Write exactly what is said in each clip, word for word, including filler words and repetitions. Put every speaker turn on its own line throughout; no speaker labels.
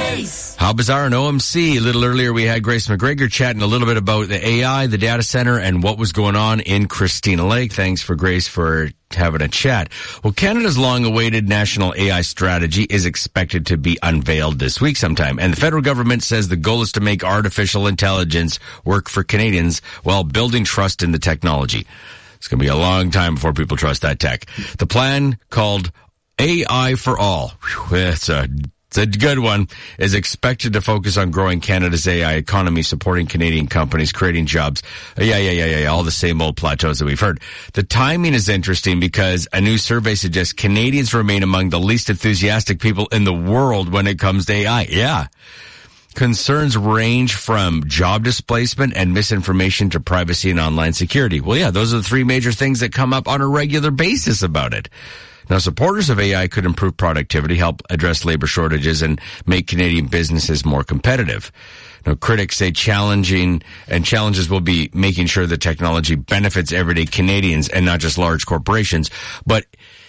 Grace.
How bizarre an O M C. A little earlier we had Grace McGregor chatting a little bit about the A I, the data center, and what was going on in Christina Lake. Thanks for Grace for having a chat. Well, Canada's long-awaited national A I strategy is expected to be unveiled this week sometime. And the federal government says the goal is to make artificial intelligence work for Canadians while building trust in the technology. It's going to be a long time before people trust that tech. The plan, called A I for All, whew, it's a It's a good one, is expected to focus on growing Canada's A I economy, supporting Canadian companies, creating jobs. Yeah, yeah, yeah, yeah, yeah, all the same old plateaus that we've heard. The timing is interesting because a new survey suggests Canadians remain among the least enthusiastic people in the world when it comes to A I. Yeah. Concerns range from job displacement and misinformation to privacy and online security. Well, yeah, those are the three major things that come up on a regular basis about it. Now, supporters of A I could improve productivity, help address labor shortages, and make Canadian businesses more competitive. Now, critics say challenging and challenges will be making sure the technology benefits everyday Canadians and not just large corporations. But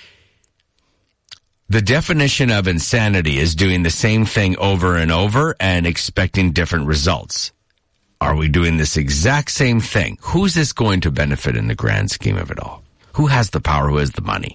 the definition of insanity is doing the same thing over and over and expecting different results. Are we doing this exact same thing? Who's this going to benefit in the grand scheme of it all? Who has the power? Who has the money?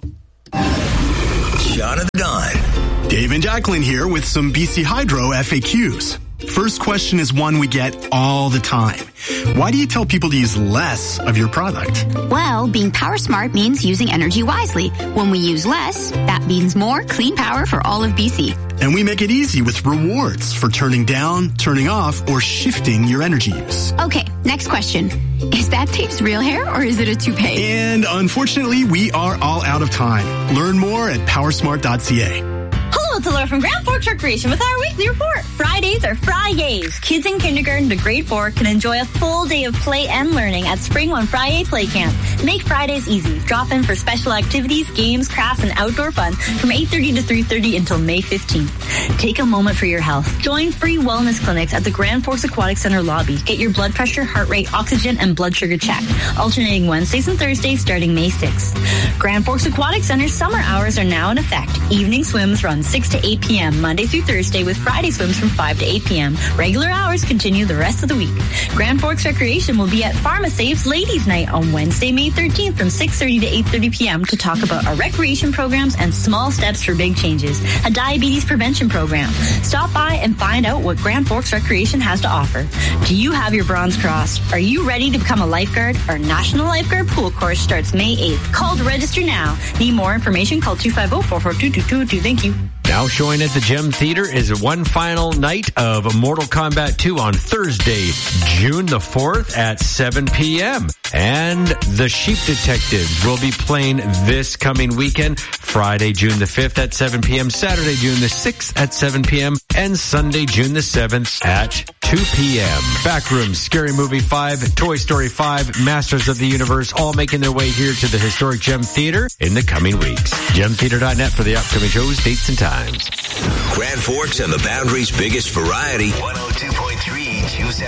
Shot of the Dawn.
Dave and Jacqueline here with some B C Hydro F A Qs. First question is one we get all the time. Why do you tell people to use less of your product?
Well, being power smart means using energy wisely. When we use less, that means more clean power for all of B C.
And we make it easy with rewards for turning down, turning off, or shifting your energy use.
Okay, next question. Is that Dave's real hair or is it a toupee?
And unfortunately, we are all out of time. Learn more at powersmart dot c a.
Hello, it's Laura from Grand Forks Recreation with our weekly report. Fridays are Fridays. Kids in kindergarten to grade four can enjoy a full day of play and learning at Spring One Friday Play Camp. Make Fridays easy. Drop in for special activities, games, crafts, and outdoor fun from eight thirty to three thirty until May fifteenth. Take a moment for your health. Join free wellness clinics at the Grand Forks Aquatic Center lobby. Get your blood pressure, heart rate, oxygen, and blood sugar checked. Alternating Wednesdays and Thursdays starting May sixth. Grand Forks Aquatic Center's summer hours are now in effect. Evening swims run six to eight p.m. Monday through Thursday with Friday swims from five to eight p.m. Regular hours continue the rest of the week. Grand Forks Recreation will be at PharmaSave's Ladies Night on Wednesday, May thirteenth from six thirty to eight thirty p.m. to talk about our recreation programs and small steps for big changes. A diabetes prevention program. Stop by and find out what Grand Forks Recreation has to offer. Do you have your bronze crossed? Are you ready to become a lifeguard? Our National Lifeguard Pool course starts May eighth. Call to register now. Need more information? Call two five zero, four four two, two two two. Thank you.
Now showing at the Gem Theater is one final night of Mortal Kombat two on Thursday, June the fourth at seven p.m. And The Sheep Detectives will be playing this coming weekend, Friday, June the fifth at seven p.m., Saturday, June the sixth at seven p.m., and Sunday, June the seventh at two p.m. Backrooms, Scary Movie five, Toy Story five, Masters of the Universe, all making their way here to the historic Gem Theater in the coming weeks. gem theater dot net for the upcoming shows, dates, and times.
Grand Forks and the Boundary's biggest variety. one oh two point three